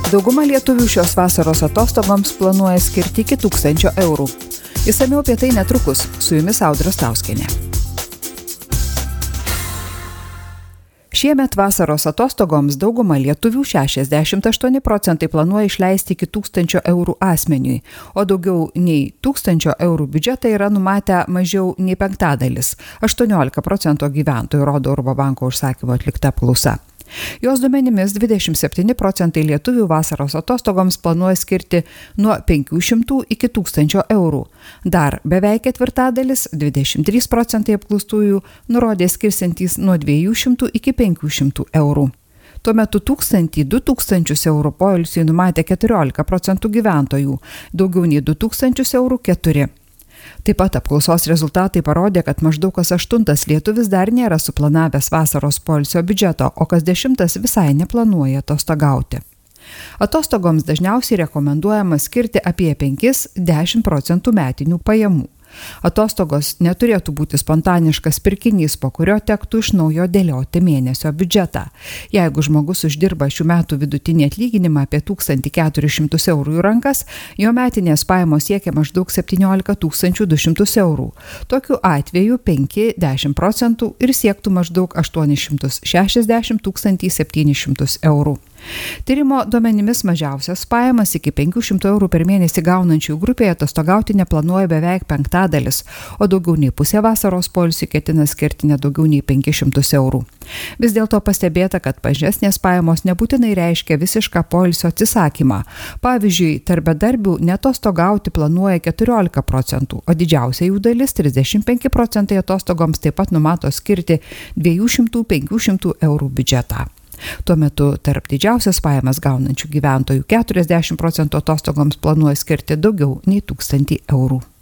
Dauguma lietuvių šios vasaros atostogoms planuoja skirti iki 1000 eurų. Išsamiau apie tai netrukus, su jumis Audra Stauskienė. Šiemet vasaros atostogoms dauguma lietuvių 68% planuoja išleisti iki 1000 eurų asmeniui, o daugiau nei 1000 eurų biudžetą yra numatę mažiau nei penktadalis, 18% gyventojų, rodo Urbo banko užsakymo atlikta apklausa. Jos duomenimis 27% lietuvių vasaros atostogoms planuoja skirti nuo 500 iki 1000 eurų. Dar beveik ketvirtadalis, 23% apklaustųjų, nurodė skirsiantys nuo 200 iki 500 eurų. Tuo metu 1000–2000 eurų poilsiui numatė 14% gyventojų, daugiau nei 2000 eurų 4%. Taip pat apklausos rezultatai parodė, kad maždaug kas 8 lietuvis dar nėra suplanavęs vasaros poilsio biudžeto, o kas 10 visai neplanuoja atostogauti. Atostogoms dažniausiai rekomenduojama skirti apie 5–10% metinių pajamų. Atostogos neturėtų būti spontaniškas pirkinys, po kurio tektų iš naujo dėlioti mėnesio biudžetą. Jeigu žmogus uždirba šių metų vidutinį atlyginimą apie 1400 eurų į rankas, jo metinės pajamos siekia maždaug 17 200 eurų. Tokiu atveju 5–10% ir siektų maždaug 860 700 eurų. Tyrimo duomenimis mažiausias pajamas iki 500 eurų per mėnesį gaunančių grupėje atostogauti neplanuoja beveik penktadalis, o daugiau nei pusė vasaros poilsiui ketina skirti nedaugiau nei 500 eurų. Vis dėlto pastebėta, kad mažesnės pajamos nebūtinai reiškia visišką poilsio atsisakymą. Pavyzdžiui, tarp bedarbių neatostogauti planuoja 14%, o didžiausia jų dalis 35% atostogoms taip pat numato skirti 200–500 eurų biudžetą. Tuo metu tarp didžiausias pajamas gaunančių gyventojų 40% atostogoms planuoja skirti daugiau nei 1000 eurų.